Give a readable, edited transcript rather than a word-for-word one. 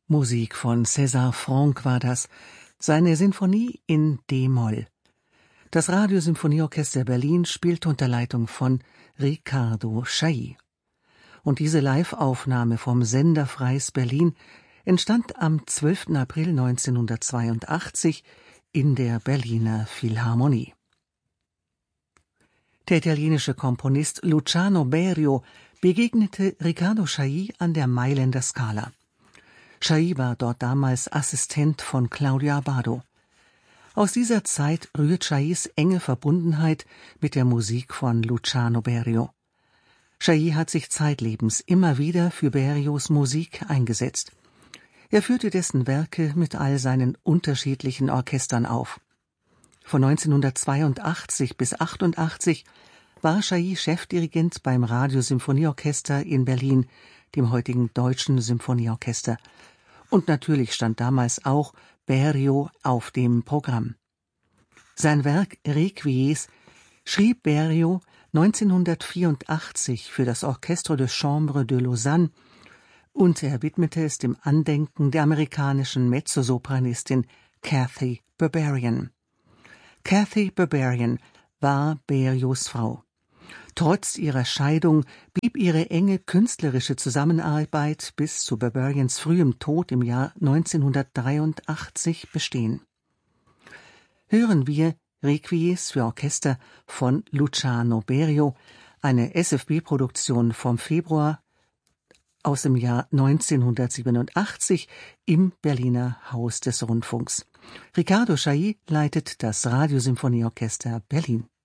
Musik von César Franck war das, seine Sinfonie in d-Moll. Das Radiosymphonieorchester Berlin spielte unter Leitung von Ricardo Chailly. Und diese Live-Aufnahme vom Sender Freies Berlin entstand am 12. April 1982 in der Berliner Philharmonie. Der italienische Komponist Luciano Berio begegnete Ricardo Chailly an der Mailänder Scala. Chailly war dort damals Assistent von Claudio Abbado. Aus dieser Zeit rührt Chaillys enge Verbundenheit mit der Musik von Luciano Berio. Chailly hat sich zeitlebens immer wieder für Berios Musik eingesetzt. Er führte dessen Werke mit all seinen unterschiedlichen Orchestern auf. Von 1982 bis 1988 war Chailly Chefdirigent beim Radiosymphonieorchester in Berlin, dem heutigen Deutschen Symphonieorchester. Und natürlich stand damals auch Berio auf dem Programm. Sein Werk Requies schrieb Berio 1984 für das Orchestre de Chambre de Lausanne und er widmete es dem Andenken der amerikanischen Mezzosopranistin Kathy Berberian. Kathy Berberian war Berios Frau. Trotz ihrer Scheidung blieb ihre enge künstlerische Zusammenarbeit bis zu Berberians frühem Tod im Jahr 1983 bestehen. Hören wir Requies für Orchester von Luciano Berio, eine SFB-Produktion vom Februar aus dem Jahr 1987 im Berliner Haus des Rundfunks. Ricardo Chailly leitet das Radiosymphonieorchester Berlin.